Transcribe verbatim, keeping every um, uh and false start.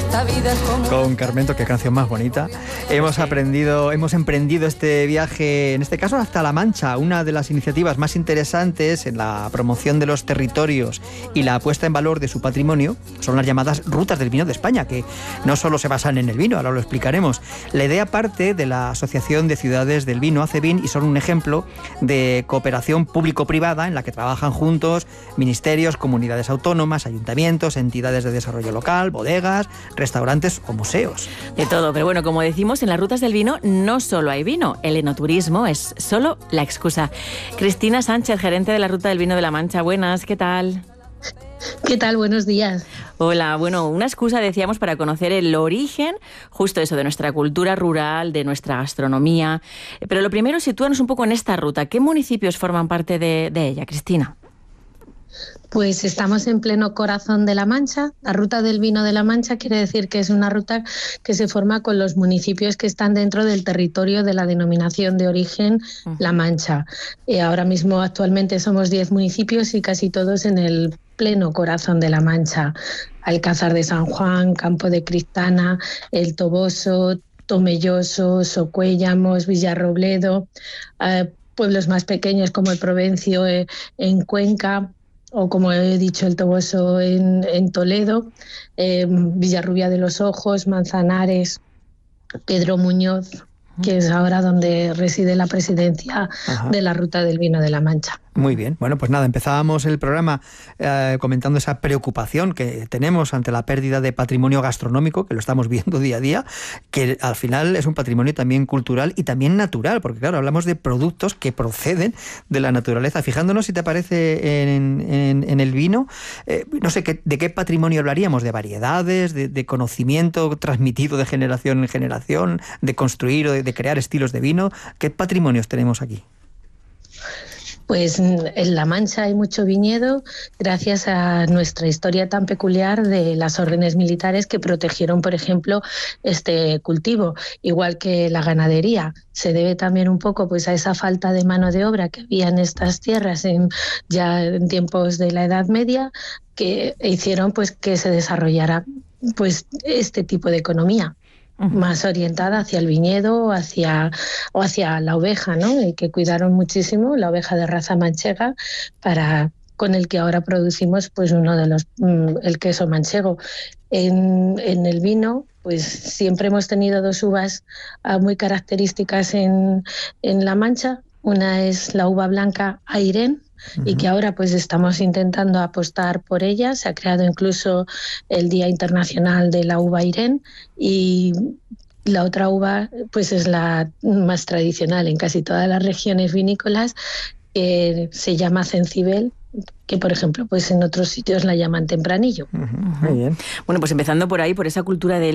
esta vida es como... Con Carmento, qué canción más bonita. Hemos aprendido, hemos emprendido este viaje, en este caso hasta La Mancha, una de las iniciativas más interesantes en la promoción de los territorios y la puesta en valor de su patrimonio son las llamadas rutas del vino de España, que no solo se basan en el vino, ahora lo explicaremos. La idea parte de la Asociación de Ciudades del Vino, ACEVIN, y son un ejemplo de cooperación público-privada en la que trabajan juntos ministerios, comunidades autónomas, ayuntamientos, entidades de desarrollo local, bodegas, restaurantes o museos. De todo, pero bueno, como decimos, en las rutas del vino no solo hay vino, el enoturismo es solo la excusa. Cristina Sánchez, gerente de la Ruta del Vino de La Mancha, buenas, ¿qué tal? ¿Qué tal? Buenos días. Hola, bueno, una excusa decíamos para conocer el origen, justo eso, de nuestra cultura rural, de nuestra gastronomía. Pero lo primero, sitúanos un poco en esta ruta. ¿Qué municipios forman parte de, de ella, Cristina? Pues estamos en pleno corazón de La Mancha. La Ruta del Vino de La Mancha quiere decir que es una ruta que se forma con los municipios que están dentro del territorio de la denominación de origen La Mancha. Eh, ahora mismo actualmente somos diez municipios y casi todos en el pleno corazón de La Mancha. Alcázar de San Juan, Campo de Cristana, El Toboso, Tomelloso, Socuéllamos, Villarrobledo, eh, pueblos más pequeños como el Provencio eh, en Cuenca, o como he dicho, El Toboso en, en Toledo, eh, Villarrubia de los Ojos, Manzanares, Pedro Muñoz, que es ahora donde reside la presidencia Ajá. de la Ruta del Vino de La Mancha. Muy bien. Bueno, pues nada, empezábamos el programa eh, comentando esa preocupación que tenemos ante la pérdida de patrimonio gastronómico, que lo estamos viendo día a día, que al final es un patrimonio también cultural y también natural, porque claro, hablamos de productos que proceden de la naturaleza. Fijándonos, si te parece, en, en, en el vino, eh, no sé, ¿qué, ¿de qué patrimonio hablaríamos? ¿De variedades, de, de conocimiento transmitido de generación en generación, de construir o de, de crear estilos de vino? ¿Qué patrimonios tenemos aquí? Pues en La Mancha hay mucho viñedo gracias a nuestra historia tan peculiar de las órdenes militares que protegieron, por ejemplo, este cultivo, igual que la ganadería. Se debe también un poco pues a esa falta de mano de obra que había en estas tierras en, ya en tiempos de la Edad Media, que hicieron pues que se desarrollara pues este tipo de economía. Más orientada hacia el viñedo hacia, o hacia la oveja, ¿no? Y que cuidaron muchísimo la oveja de raza manchega, para, con el que ahora producimos pues uno de los el queso manchego. En, en el vino, pues siempre hemos tenido dos uvas uh, muy características en, en La Mancha. Una es la uva blanca Airén, y que ahora pues estamos intentando apostar por ella. Se ha creado incluso el Día Internacional de la Uva Airén, y la otra uva pues es la más tradicional en casi todas las regiones vinícolas, que se llama Cencibel, que por ejemplo pues en otros sitios la llaman Tempranillo. Uh-huh. Muy bien. Bueno, pues empezando por ahí, por esa cultura del